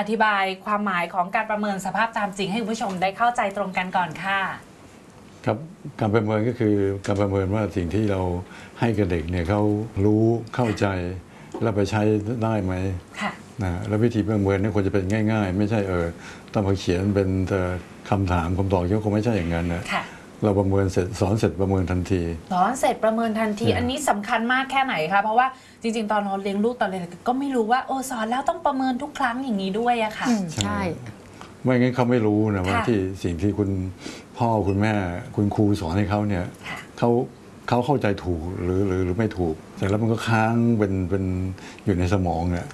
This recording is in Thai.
ธิบายความหมายของการประเมินสภาพตามจริงให้คุณผู้ชมได้เข้าใจตรงกันก่อนค่ะครับการประเมินก็คือการประเมินว่าสิ่งที่เราให้กับเด็กเนี่ยเขารู้เข้าใจแล้วไปใช้ได้ไหมนะแล้ววิธีประเมินนี่ควรจะเป็นง่ายๆไม่ใช่ต้องมาเขียนเป็นคำถามคำตอบก็คงไม่ใช่อย่างนั้นนะเราประเมินเสร็จสอนเสร็จประเมินทันทีสอนเสร็จประเมินทันทีอันนี้สำคัญมากแค่ไหนคะเพราะว่าจริงๆตอนเราเลี้ยงลูกตอนเรียนก็ไม่รู้ว่าสอนแล้วต้องประเมินทุกครั้งอย่างนี้ด้วยอะค่ะใช่ไม่งั้นเขาไม่รู้นะว่าที่สิ่งที่คุณพ่อคุณแม่คุณครูสอนให้เขาเนี่ยเขาเข้าใจถูกหรือไม่ถูกแต่แล้วมันก็ค้างเป็นอยู่ในสมองเนี่ย